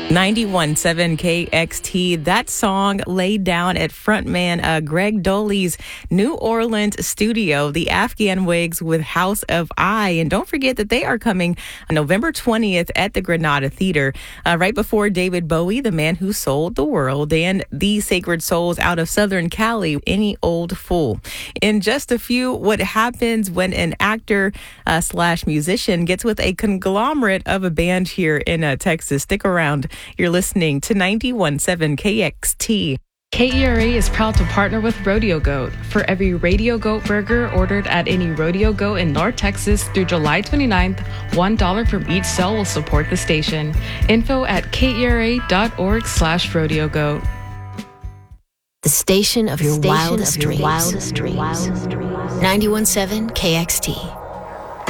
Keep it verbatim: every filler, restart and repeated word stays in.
ninety-one point seven K X T. That song laid down at frontman uh, Greg Doley's New Orleans studio, the Afghan Wigs with House of I. And don't forget that they are coming on November twentieth at the Granada Theater, uh, right before David Bowie, the man who sold the world, and the Sacred Souls out of Southern Cali, Any Old Fool. In just a few, what happens when an actor uh, slash musician gets with a conglomerate of a band here in uh, Texas. Stick around. You're listening to ninety-one point seven K X T. K E R A is proud to partner with Rodeo Goat. For every Rodeo Goat burger ordered at any Rodeo Goat in North Texas through July twenty-ninth, one dollar from each sale will support the station. Info at kera.org slash Rodeo Goat. The station of your Station wildest of your dreams. wildest dreams. ninety-one point seven K X T.